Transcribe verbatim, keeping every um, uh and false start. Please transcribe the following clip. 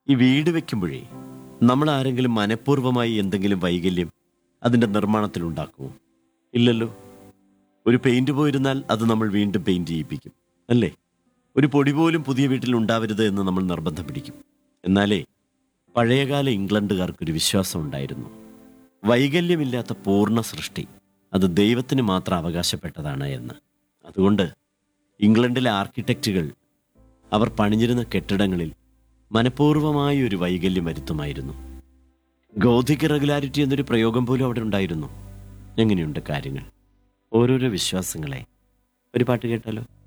ഈ വീട് വെക്കുമ്പോഴേ നമ്മൾ ആരെങ്കിലും മനഃപൂർവ്വമായി എന്തെങ്കിലും വൈകല്യം അതിൻ്റെ നിർമ്മാണത്തിൽ ഉണ്ടാക്കുമോ? ഇല്ലല്ലോ. ഒരു പെയിന്റ് പോയിരുന്നാൽ അത് നമ്മൾ വീണ്ടും പെയിന്റ് ചെയ്യിപ്പിക്കും, അല്ലേ? ഒരു പൊടി പോലും പുതിയ വീട്ടിൽ ഉണ്ടാവരുത് എന്ന് നമ്മൾ നിർബന്ധം പിടിക്കും. എന്നാലേ പഴയകാല ഇംഗ്ലണ്ടുകാർക്കൊരു വിശ്വാസം ഉണ്ടായിരുന്നു. വൈകല്യമില്ലാത്ത പൂർണ്ണ സൃഷ്ടി അത് ദൈവത്തിന് മാത്രം അവകാശപ്പെട്ടതാണ് എന്ന്. അതുകൊണ്ട് ഇംഗ്ലണ്ടിലെ ആർക്കിടെക്റ്റുകൾ അവർ പണിഞ്ഞിരുന്ന കെട്ടിടങ്ങളിൽ മനഃപൂർവ്വമായ ഒരു വൈകല്യം വരുത്തുമായിരുന്നു. ഗോഥിക് റെഗുലാരിറ്റി എന്നൊരു പ്രയോഗം പോലും അവിടെ ഉണ്ടായിരുന്നു. എങ്ങനെയുണ്ട് കാര്യങ്ങൾ? ഓരോരോ വിശ്വാസങ്ങളെ. ഒരു പാട്ട് കേട്ടാലോ?